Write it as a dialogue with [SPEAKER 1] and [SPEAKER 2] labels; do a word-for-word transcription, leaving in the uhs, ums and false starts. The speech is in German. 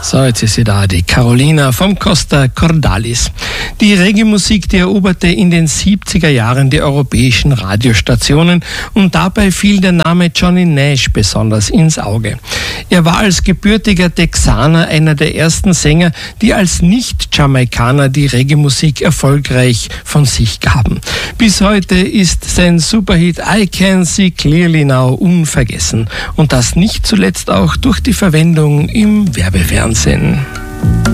[SPEAKER 1] So, jetzt ist sie da, die Carolina vom Costa Cordalis. Die Reggae-Musik, die eroberte in den siebziger Jahren die europäischen Radiostationen und dabei fiel der Name Johnny Nash besonders ins Auge. Er war als gebürtiger Texaner einer der ersten Sänger, die als Nicht-Jamaikaner die Reggae-Musik erfolgreich von sich gaben. Bis heute ist sein Superhit I Can See Clearly Now unvergessen und das nicht zuletzt auch durch die Verwendung im Werbefernsehen.